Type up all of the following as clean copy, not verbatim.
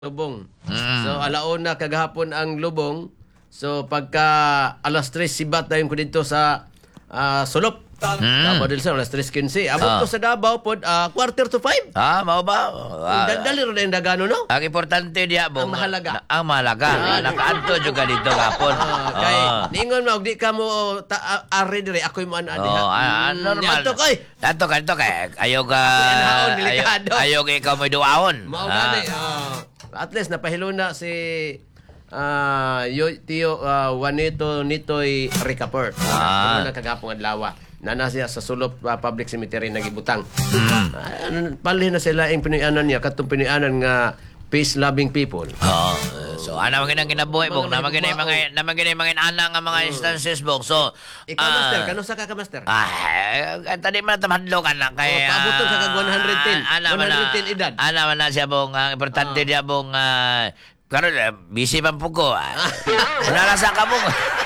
lubong. So alauna kagahapon ang lubong. So pagka alas 3 sibat dayon ko dito sa Sulop. Davao del Sur alas 3:15. Abot ko sa Davao pod 4:45. Mao ba? Dali ro na dagano no. Ang importante diya Ang bong mahalaga. Ang mahalaga. Nakaadto jud ka dito gapon. Kay ningon mo di ka mo ari dire ako'y mo ana diha. Normal. Dato kay ayo ka Haon, delikado. ayo kay ikaw may duwaon. Mao gani. At least napahiluna si Tio Juanito Nitoy Ricaport. Ano kagapong adlaw. Nana siya sa Sulop Public Cemetery nagibutang. Palhin na sila ang pinuyanan niya katong pinuyanan nga peace-loving people. So ana man ginang kinabuhi bong na mga ana nga mga instances bong. So Ikaw master, kano sa ka master? Tadi man tamhadlo ka na kay paabot sa kag 110 edad. Ana man na siya bong ang importante diya bong karon busy man po ko. Wala sa kabong.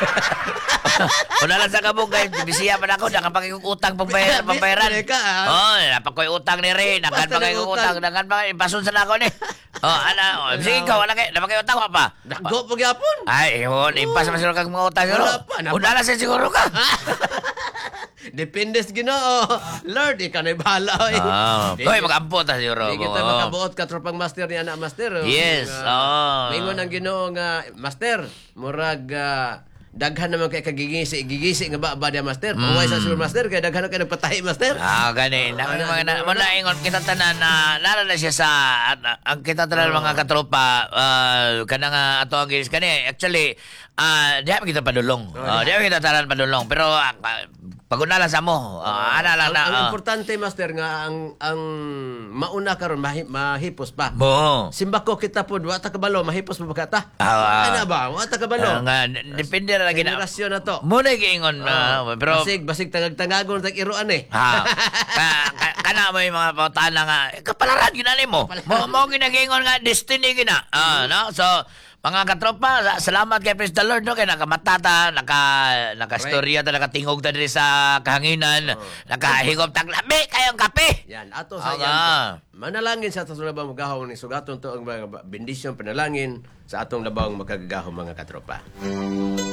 Wala sa kabong kay bisiya man ako nakapagay kong utang pambayaran. Dapat ko'y utang ni Rin. Nakan pa kayo utang. Nakan pa ipasun sa nako ni. Sige ikaw, wala kayo. Dapat kayo utang pa. Naggo pa gyapon. Ay, yun. Impas man siguro kang mga utang. Wala sa siguro ka. Depende sa Ginoo. Lord, ikaw na'y bahala. Hoy, mag-ampo ta siguro. Hindi kita makabuot ka tropang master ni anak master. Yes. Mingon ang Ginoo nga master, murag daghan naman kay gigisi nga ba dia master. Paway sa sur master kay daghan kay nagpatahi master. Gani. Mga ingon kita tanan na nalala siya sa ang kita tanan mga katropa kanang ato ang ginis kani actually diha kita padulong. Diha kita tanan padulong pero pagunala sa mo. Ana lang na. Ang importante master nga ang mauna karon mahipos pa. Simbako kita pod wa ta kabalo mahipos pa ta. Ana ba? Wa ta kabalo. Depende ra lagi na. Generasyon na to. Muna giingon pero basig tagag-tangagon tag iruan eh. Kana mo yung mga pautana nga kapalaran ginani mo. Mo ginagingon nga destiny gina. No? So mga katropa, salamat kay Praise the Lord no kay nakamatata, nakastorya ta nakatingog ta diri sa kahanginan, nakahigop tag labi kayong kape. Yan ato sa yan. Manalangin sa atong labang magahom ni sugaton to ang bendisyon panalangin sa atong labang magkagahom mga katropa.